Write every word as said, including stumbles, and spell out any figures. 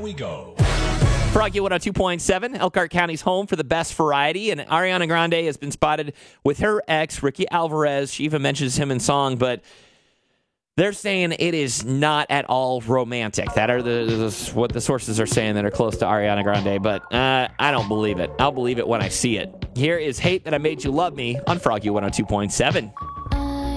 we go. Froggy one oh two point seven, Elkhart County's home for the best variety, and Ariana Grande has been spotted with her ex, Ricky Alvarez. She even mentions him in song, but they're saying it is not at all romantic. That are the, the what the sources are saying that are close to Ariana Grande, but uh, I don't believe it. I'll believe it when I see it. Here is Hate That I Made You Love Me on Froggy one oh two point seven.